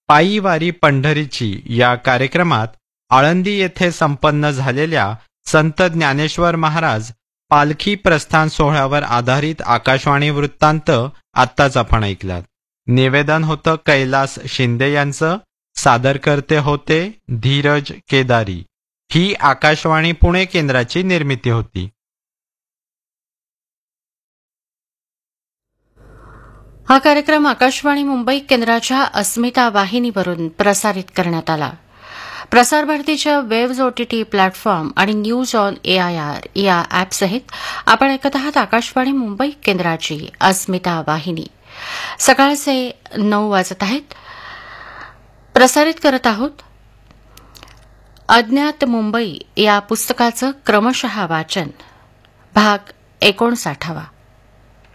पायी वारी पंढरीची या कार्यक्रमात आळंदी येथे संपन्न झालेल्या संत ज्ञानेश्वर महाराज पालखी प्रस्थान सोहळ्यावर आधारित आकाशवाणी वृत्तांत आत्ताच आपण ऐकलात. निवेदन होतं कैलास शिंदे यांचं. सादरकर्ते होते धीरज केदारी. ही आकाशवाणी पुणे केंद्राची निर्मिती होती. हा कार्यक्रम आकाशवाणी मुंबई केंद्राच्या अस्मिता वाहिनीवरून प्रसारित करण्यात आला. प्रसार भारतीच्या वेव्ज OTT प्लॅटफॉर्म आणि न्यूज ऑन AIR या ॲपसहित आपण ऐकत आहात आकाशवाणी मुंबई केंद्राची अस्मिता वाहिनी. सकाळचे 9 वाजत आहेत. प्रसारित करत आहोत अज्ञात मुंबई या पुस्तकाचं क्रमशः वाचन, भाग 59.